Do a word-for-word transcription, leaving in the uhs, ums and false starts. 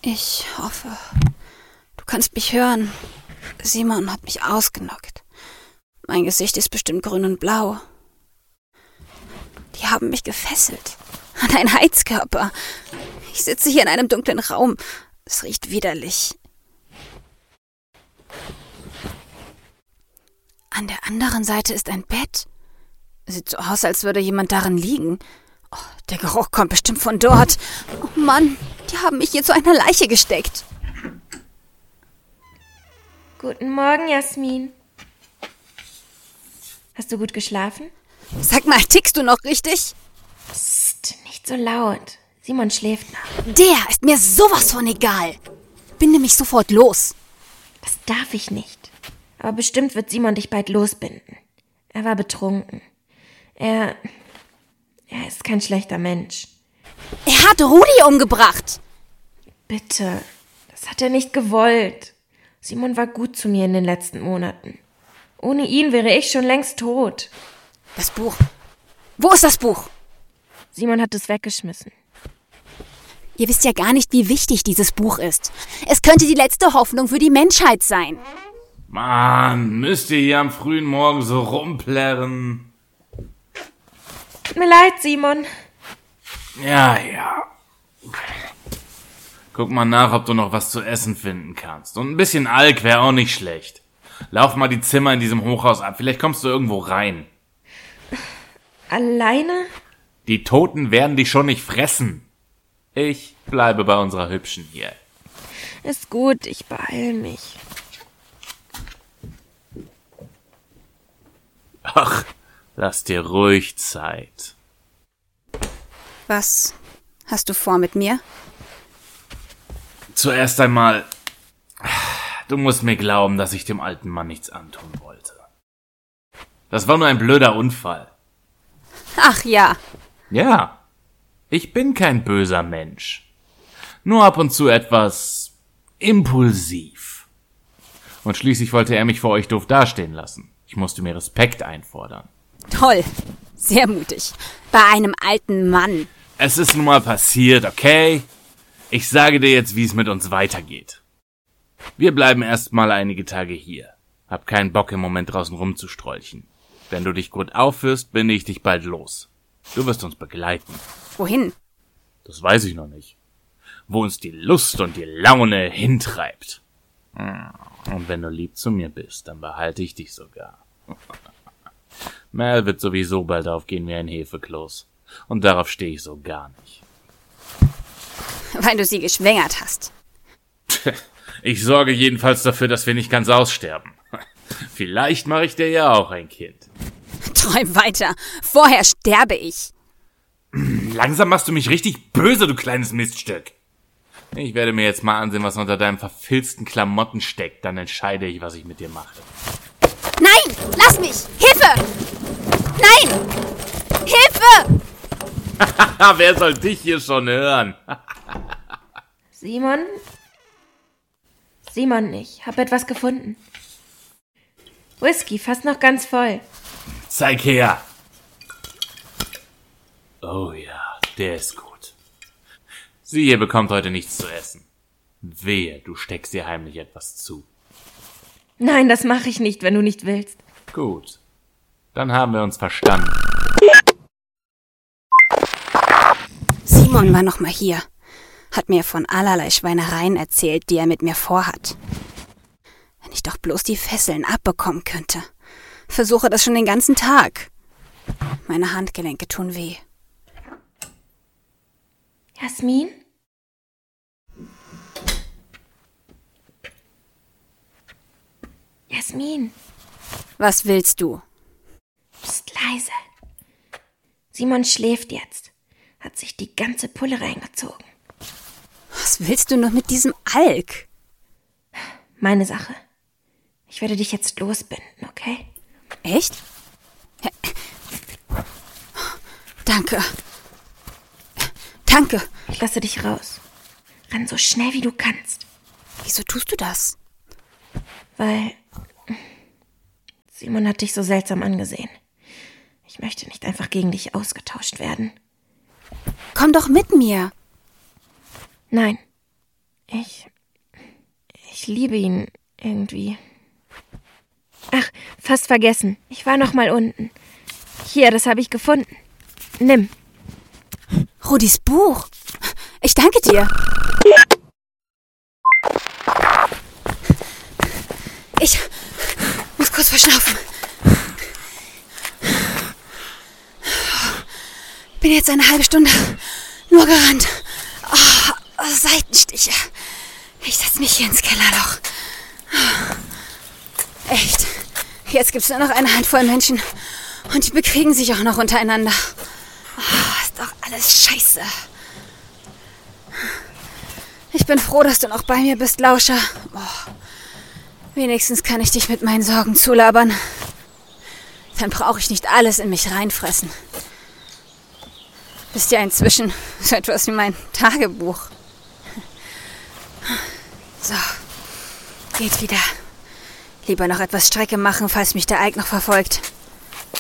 Ich hoffe, du kannst mich hören. Simon hat mich ausgenockt. Mein Gesicht ist bestimmt grün und blau. Die haben mich gefesselt. An einen Heizkörper. Ich sitze hier in einem dunklen Raum. Es riecht widerlich. An der anderen Seite ist ein Bett. Sieht so aus, als würde jemand darin liegen. Oh, der Geruch kommt bestimmt von dort. Oh Mann, die haben mich hier zu einer Leiche gesteckt. Guten Morgen, Jasmin. Hast du gut geschlafen? Sag mal, tickst du noch richtig? Psst, nicht so laut. Simon schläft noch. Der ist mir sowas von egal. Binde mich sofort los. Das darf ich nicht. Aber bestimmt wird Simon dich bald losbinden. Er war betrunken. Er... Er ist kein schlechter Mensch. Er hat Rudi umgebracht. Bitte, das hat er nicht gewollt. Simon war gut zu mir in den letzten Monaten. Ohne ihn wäre ich schon längst tot. Das Buch. Wo ist das Buch? Simon hat es weggeschmissen. Ihr wisst ja gar nicht, wie wichtig dieses Buch ist. Es könnte die letzte Hoffnung für die Menschheit sein. Mann, müsst ihr hier am frühen Morgen so rumplärren? Tut mir leid, Simon. Ja, ja. Guck mal nach, ob du noch was zu essen finden kannst. Und ein bisschen Alk wäre auch nicht schlecht. Lauf mal die Zimmer in diesem Hochhaus ab. Vielleicht kommst du irgendwo rein. Alleine? Die Toten werden dich schon nicht fressen. Ich bleibe bei unserer Hübschen hier. Ist gut, ich beeil mich. Ach, lass dir ruhig Zeit. Was hast du vor mit mir? Zuerst einmal, du musst mir glauben, dass ich dem alten Mann nichts antun wollte. Das war nur ein blöder Unfall. Ach ja. Ja, ich bin kein böser Mensch. Nur ab und zu etwas impulsiv. Und schließlich wollte er mich vor euch doof dastehen lassen. Ich musste mir Respekt einfordern. Toll. Sehr mutig. Bei einem alten Mann. Es ist nun mal passiert, okay? Ich sage dir jetzt, wie es mit uns weitergeht. Wir bleiben erst mal einige Tage hier. Hab keinen Bock, im Moment draußen rumzustrolchen. Wenn du dich gut aufführst, binde ich dich bald los. Du wirst uns begleiten. Wohin? Das weiß ich noch nicht. Wo uns die Lust und die Laune hintreibt. Und wenn du lieb zu mir bist, dann behalte ich dich sogar. Mel wird sowieso bald aufgehen wie ein Hefekloß. Und darauf stehe ich so gar nicht. Weil du sie geschwängert hast. Ich sorge jedenfalls dafür, dass wir nicht ganz aussterben. Vielleicht mache ich dir ja auch ein Kind. Träum weiter. Vorher sterbe ich. Langsam machst du mich richtig böse, du kleines Miststück. Ich werde mir jetzt mal ansehen, was unter deinen verfilzten Klamotten steckt. Dann entscheide ich, was ich mit dir mache. Nein! Lass mich! Hilfe! Nein! Hilfe! Wer soll dich hier schon hören? Simon? Simon, ich hab etwas gefunden. Whisky, fast noch ganz voll. Zeig her. Oh ja, der ist gut. Sie hier bekommt heute nichts zu essen. Wehe, du steckst ihr heimlich etwas zu. Nein, das mache ich nicht, wenn du nicht willst. Gut. Dann haben wir uns verstanden. Simon war noch mal hier. Hat mir von allerlei Schweinereien erzählt, die er mit mir vorhat. Wenn ich doch bloß die Fesseln abbekommen könnte. Versuche das schon den ganzen Tag. Meine Handgelenke tun weh. Jasmin? Jasmin? Was willst du? Psst, leise. Simon schläft jetzt. Hat sich die ganze Pulle reingezogen. Was willst du noch mit diesem Alk? Meine Sache. Ich werde dich jetzt losbinden, okay? Echt? Ja. Danke. Danke. Ich lasse dich raus. Renn so schnell wie du kannst. Wieso tust du das? Weil Simon hat dich so seltsam angesehen. Ich möchte nicht einfach gegen dich ausgetauscht werden. Komm doch mit mir. Nein, Ich... Ich liebe ihn irgendwie. Ach, fast vergessen. Ich war noch mal unten. Hier, das habe ich gefunden. Nimm. Rudis Buch. Ich danke dir. Ich muss kurz verschnaufen. Bin jetzt eine halbe Stunde nur gerannt. Oh, Seitenstiche. Ich setze mich hier ins Kellerloch. Echt. Jetzt gibt's nur noch eine Handvoll Menschen. Und die bekriegen sich auch noch untereinander. Oh, ist doch alles scheiße. Ich bin froh, dass du noch bei mir bist, Lauscher. Oh, wenigstens kann ich dich mit meinen Sorgen zulabern. Dann brauche ich nicht alles in mich reinfressen. Bist ja inzwischen so etwas wie mein Tagebuch. So, geht wieder. Lieber noch etwas Strecke machen, falls mich der Eik noch verfolgt.